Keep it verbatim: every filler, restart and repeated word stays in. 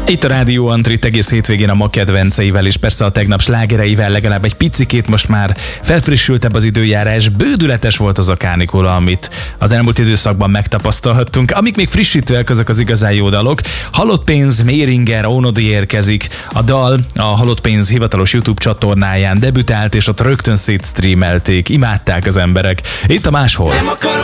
Itt a Rádió Antrit egész hétvégén a ma kedvenceivel, és persze a tegnap slágereivel legalább egy picikét most már felfrissültebb az időjárás. Bődületes volt az a kánikula, amit az elmúlt időszakban megtapasztalhattunk. Amik még frissítőek, azok az igazán jó dalok. Halott pénz, Méringer, Ónodi érkezik. A dal a Halott pénz hivatalos YouTube csatornáján debütált, és ott rögtön szétstreamelték, imádták az emberek. Itt a Máshol.